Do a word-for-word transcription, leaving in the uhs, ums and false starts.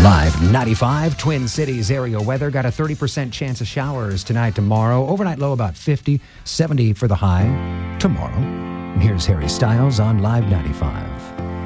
Live ninety-five, Twin Cities area weather. Got a thirty percent chance of showers tonight, tomorrow. Overnight low about fifty, seventy for the high tomorrow. And here's Harry Styles on Live ninety-five.